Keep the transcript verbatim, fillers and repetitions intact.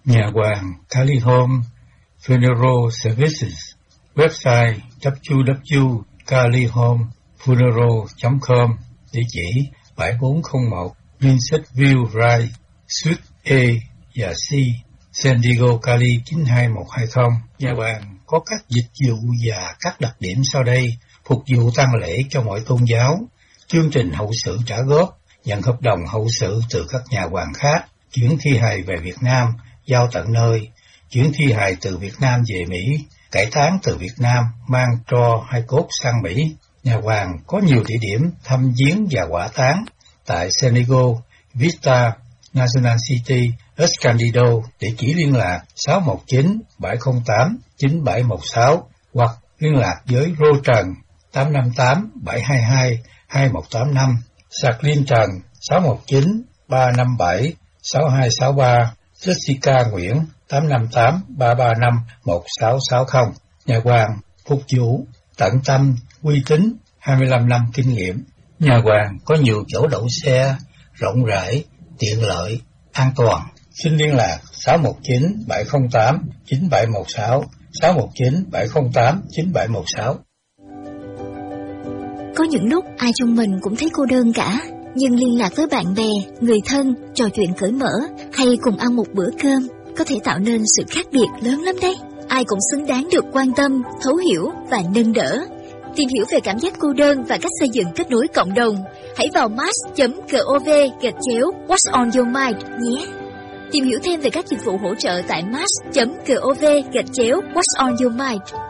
Nhà hoàng Cali Home Funeral Services. Website w w w chấm cali home funeral chấm com. Địa chỉ bảy bốn không một Princess View Drive, Suite A và C, San Diego, Cali chín hai một hai không. Nhà hoàng có các dịch vụ và các đặc điểm sau đây: phục vụ tang lễ cho mọi tôn giáo, chương trình hậu sự trả góp, nhận hợp đồng hậu sự từ các nhà hoàng khác, chuyển thi hài về Việt Nam, giao tận nơi, chuyển thi hài từ Việt Nam về Mỹ, cải táng từ Việt Nam mang tro hay cốt sang Mỹ. Nhà hoàng có nhiều địa điểm thăm viếng và hỏa táng tại San Diego, Vista, National City, Escondido. Địa chỉ liên lạc sáu một chín bảy không tám chín bảy một sáu hoặc liên lạc với Rô Trần tám năm tám bảy hai hai hai một tám năm, Sạc Liên Trần sáu một chín ba năm bảy sáu hai sáu ba, Jessica Nguyễn tám năm tám ba ba năm một sáu sáu không. Nhà hoàng phục vụ tận tâm, uy tín, hai mươi lăm năm kinh nghiệm. Nhà hoàng có nhiều chỗ đậu xe, rộng rãi, tiện lợi, an toàn. Xin liên lạc sáu một chín bảy không tám chín bảy một sáu, sáu một chín bảy không tám chín bảy một sáu. Có những lúc ai trong mình cũng thấy cô đơn cả, nhưng liên lạc với bạn bè, người thân, trò chuyện cởi mở hay cùng ăn một bữa cơm có thể tạo nên sự khác biệt lớn lắm đấy. Ai cũng xứng đáng được quan tâm, thấu hiểu và nâng đỡ. Tìm hiểu về cảm giác cô đơn và cách xây dựng kết nối cộng đồng, hãy vào mass chấm gov gạch chéo What's on your mind nhé. Tìm hiểu thêm về các dịch vụ hỗ trợ tại mass chấm gov gạch chéo What's on your mind.